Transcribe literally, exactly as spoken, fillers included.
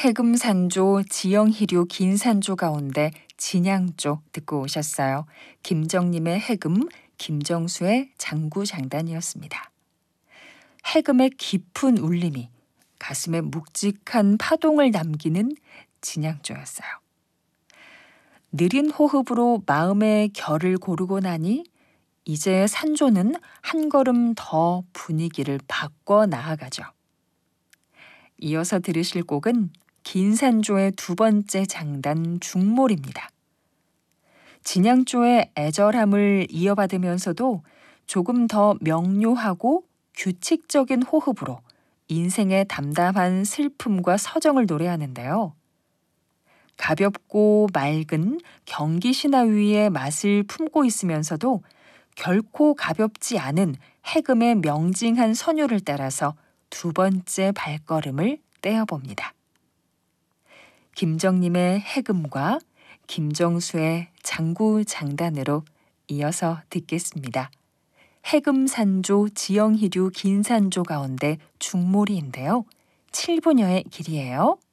해금산조, 지영희류 긴산조 가운데 진양조 듣고 오셨어요. 김정님의 해금, 김정수의 장구장단이었습니다. 해금의 깊은 울림이 가슴에 묵직한 파동을 남기는 진양조였어요. 느린 호흡으로 마음의 결을 고르고 나니 이제 산조는 한 걸음 더 분위기를 바꿔 나아가죠. 이어서 들으실 곡은 긴산조의 두 번째 장단 중몰입니다. 진양조의 애절함을 이어받으면서도 조금 더 명료하고 규칙적인 호흡으로 인생의 담담한 슬픔과 서정을 노래하는데요. 가볍고 맑은 경기신화위의 맛을 품고 있으면서도 결코 가볍지 않은 해금의 명징한 선율을 따라서 두 번째 발걸음을 떼어봅니다. 김정님의 해금과 김정수의 장구장단으로 이어서 듣겠습니다. 해금산조, 지영희류 긴산조 가운데 중몰이인데요. 칠 분여의 길이에요.